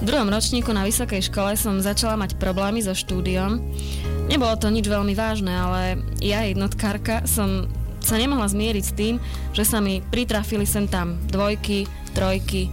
V druhom ročníku na vysokej škole som začala mať problémy so štúdiom. Nebolo to nič veľmi vážne, ale ja, jednotkárka, som sa nemohla zmieriť s tým, že sa mi pritrafili sem tam 2, 3.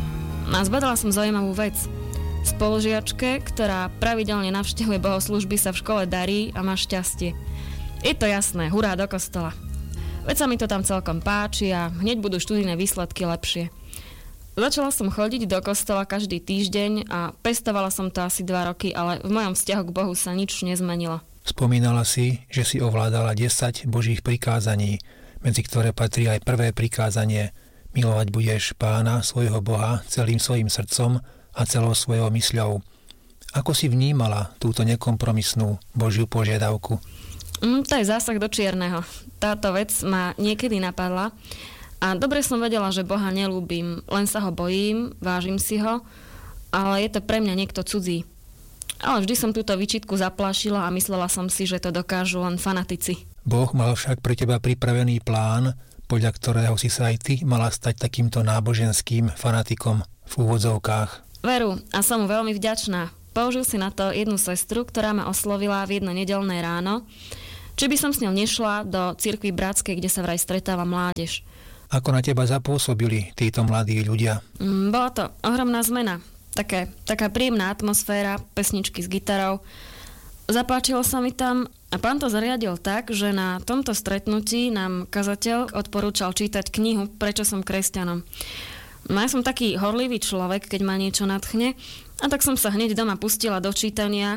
A zbadala som zaujímavú vec. Spolužiačke, ktorá pravidelne navštevuje bohoslúžby, sa v škole darí a má šťastie. Je to jasné, hurá do kostola. Veď sa mi to tam celkom páči a hneď budú študijné výsledky lepšie. Začala som chodiť do kostola každý týždeň a pestovala som to asi 2 roky, ale v mojom vzťahu k Bohu sa nič nezmenilo. Spomínala si, že si ovládala 10 Božích prikázaní, medzi ktoré patrí aj prvé prikázanie: milovať budeš Pána, svojho Boha, celým svojim srdcom a celou svojou mysľou. Ako si vnímala túto nekompromisnú Božiu požiadavku? To je zásah do čierneho. Táto vec ma niekedy napadla. A dobre som vedela, že Boha neľúbim, len sa ho bojím, vážim si ho, ale je to pre mňa niekto cudzí. Ale vždy som túto výčitku zaplášila a myslela som si, že to dokážu len fanatici. Boh mal však pre teba pripravený plán, podľa ktorého si sa aj ty mala stať takýmto náboženským fanatikom v úvodzovkách. Veru, a som mu veľmi vďačná. Použil si na to jednu sestru, ktorá ma oslovila v jedno nedeľné ráno, či by som s ňou nešla do cirkvi bratskej, kde sa vraj stretáva mládež. Ako na teba zapôsobili títo mladí ľudia? Bola to ohromná zmena. Taká príjemná atmosféra, pesničky s gitarou. Zapáčilo sa mi tam a pán to zariadil tak, že na tomto stretnutí nám kazateľ odporúčal čítať knihu Prečo som kresťanom. Ja som taký horlivý človek, keď ma niečo nadchne, a tak som sa hneď doma pustila do čítania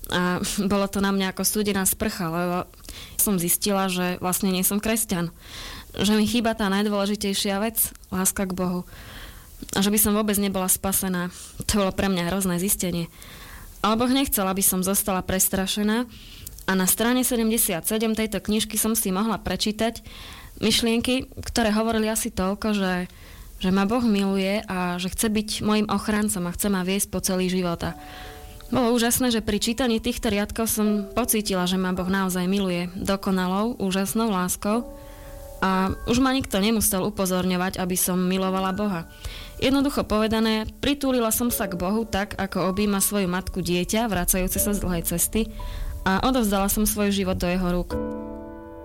a bolo to na mňa ako studená sprcha, lebo som zistila, že vlastne nie som kresťan. Že mi chýba tá najdôležitejšia vec, láska k Bohu. A že by som vôbec nebola spasená. To bolo pre mňa hrozné zistenie. Ale Boh nechcel, aby som zostala prestrašená, a na strane 77 tejto knižky som si mohla prečítať myšlienky, ktoré hovorili asi toľko, že ma Boh miluje a že chce byť mojim ochrancom a chce ma viesť po celý život. A bolo úžasné, že pri čítaní týchto riadkov som pocítila, že ma Boh naozaj miluje dokonalou, úžasnou láskou. A už ma nikto nemusel upozorňovať, aby som milovala Boha. Jednoducho povedané, pritúlila som sa k Bohu tak, ako objíma svoju matku dieťa, vracajúce sa z dlhej cesty, a odovzdala som svoj život do jeho rúk.